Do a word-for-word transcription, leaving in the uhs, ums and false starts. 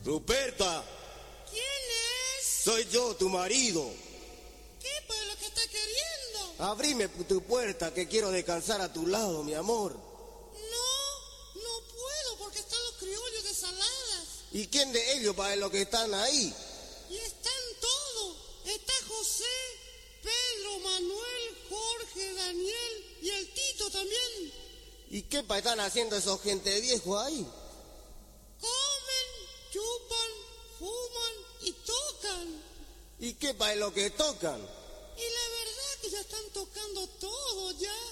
Ruperta, ¿Quién es? soy yo, tu marido. ¿Qué pues lo que está queriendo? Abrime tu puerta que quiero descansar a tu lado, mi amor. No, no puedo porque están los criollos de Saladas. ¿Y quién de ellos para los que están ahí? Y están todos. Está José, Pedro, Manuel, Jorge, Daniel y el Tito también. ¿Y qué pa están haciendo esos gente viejos ahí? Comen, chupan, fuman y tocan. ¿Y qué pa es lo que tocan? Y la verdad que ya están tocando todo ya.